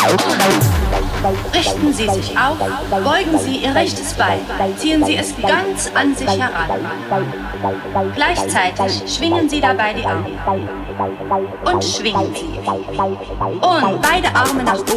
Richten Sie sich auf, beugen Sie Ihr rechtes Bein, ziehen Sie es ganz an sich heran. Gleichzeitig schwingen Sie dabei die Arme. Und schwingen Sie. Und beide Arme nach oben.